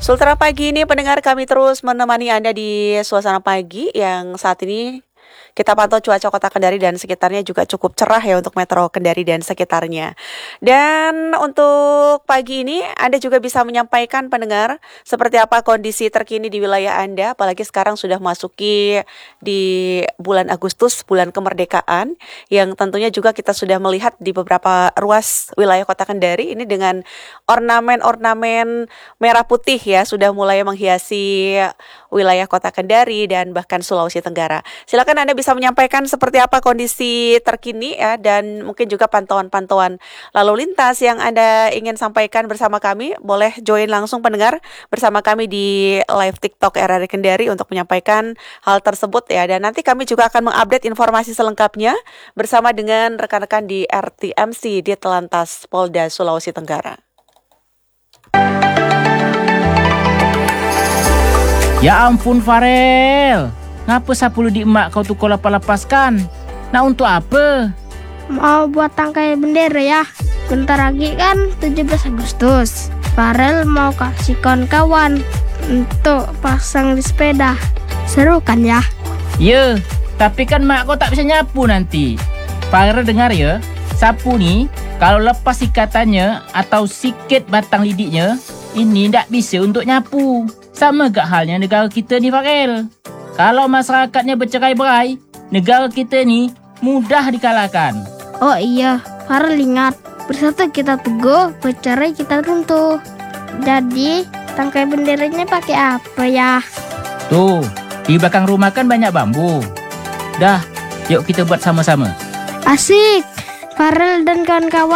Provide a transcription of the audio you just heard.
Sultra Pagi ini pendengar kami terus menemani Anda di suasana pagi yang saat ini kita pantau cuaca Kota Kendari dan sekitarnya juga cukup cerah ya untuk Metro Kendari dan sekitarnya. Dan untuk pagi ini Anda juga bisa menyampaikan pendengar seperti apa kondisi terkini di wilayah Anda, apalagi sekarang sudah masuki di bulan Agustus, bulan kemerdekaan, yang tentunya juga kita sudah melihat di beberapa ruas wilayah Kota Kendari ini dengan ornamen-ornamen merah putih ya sudah mulai menghiasi wilayah Kota Kendari dan bahkan Sulawesi Tenggara. Silakan Anda bisa menyampaikan seperti apa kondisi terkini ya, dan mungkin juga pantauan-pantauan lalu lintas yang Anda ingin sampaikan bersama kami. Boleh join langsung pendengar bersama kami di live TikTok RRI Kendari untuk menyampaikan hal tersebut ya. Dan nanti kami juga akan mengupdate informasi selengkapnya bersama dengan rekan-rekan di RTMC di Telantas Polda Sulawesi Tenggara. Ya ampun Farel, ngapa sapu di emak kau tuh kau lepaskan? Nah untuk apa? Mau buat tangkai bendera ya. Bentar lagi kan 17 Agustus. Farel mau kasih kawan-kawan untuk pasang di sepeda. Seru kan ya? Ya, tapi kan mak kau tak bisa nyapu nanti. Farel dengar ya, sapu nih kalau lepas ikatannya atau sikit batang lidiknya, ini tak bisa untuk nyapu. Sama gak halnya negara kita ni Farel. Kalau masyarakatnya bercerai-berai, negara kita ni mudah dikalahkan. Oh iya, Farel ingat. Bersatu kita teguh, bercerai kita runtuh. Jadi, tangkai benderanya pakai apa ya? Tuh, di belakang rumah kan banyak bambu. Dah, yuk kita buat sama-sama. Asik! Farel dan kawan-kawan